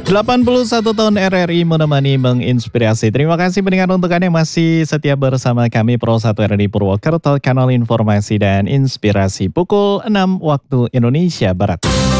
81 tahun RRI menemani menginspirasi. Terima kasih pendengar untuk Anda yang masih setia bersama kami Pro 1 RRI Purwokerto, kanal informasi dan inspirasi pukul 6 waktu Indonesia Barat.